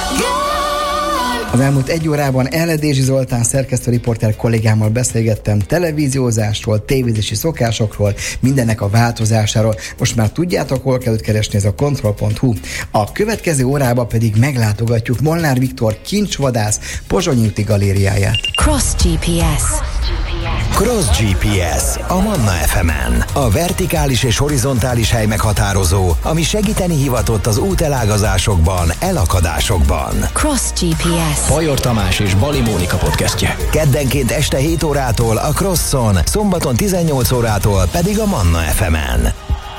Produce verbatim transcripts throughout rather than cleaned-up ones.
Az elmúlt egy órában Eledési Zoltán szerkesztő riporter kollégámmal beszélgettem televíziózásról, tévézési szokásokról, mindennek a változásáról. Most már tudjátok, hol kell őt keresni, ez a kontroll pont hu. A következő órában pedig meglátogatjuk Molnár Viktor kincsvadász Pozsonyi úti galériáját. Cross gé pé es. Cross gé pé es a Manna ef emen. A vertikális és horizontális hely meghatározó, ami segíteni hivatott az útelágazásokban, elakadásokban. Cross gé pé es. Pajor Tamás és Bali Mónika podcastje. Keddenként este hét órától a Crosson, szombaton tizennyolc órától pedig a Manna ef emen.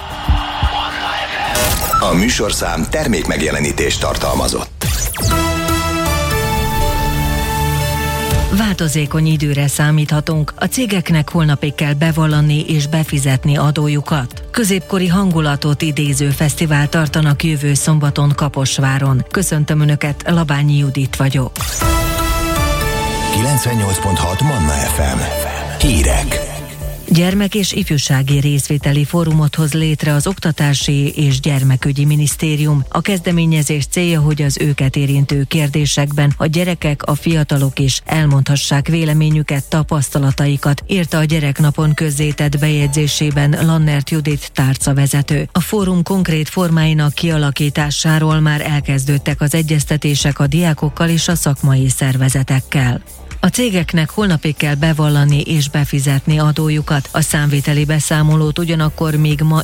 A műsorszám termék megjelenítést tartalmazott. Változékony időre számíthatunk. A cégeknek holnapig kell bevallani és befizetni adójukat. Középkori hangulatot idéző fesztivál tartanak jövő szombaton Kaposváron. Köszöntöm Önöket, Labányi Judit vagyok. kilencvennyolc pont hat Manna ef em. Hírek. Gyermek- és ifjúsági részvételi fórumot hoz létre az Oktatási és Gyermekügyi Minisztérium. A kezdeményezés célja, hogy az őket érintő kérdésekben a gyerekek, a fiatalok is elmondhassák véleményüket, tapasztalataikat, írta a Gyereknapon közzétett bejegyzésében Lannert Judit tárcavezető. A fórum konkrét formáinak kialakításáról már elkezdődtek az egyeztetések a diákokkal és a szakmai szervezetekkel. A cégeknek holnapig kell bevallani és befizetni adójukat. A számviteli beszámolót ugyanakkor még ma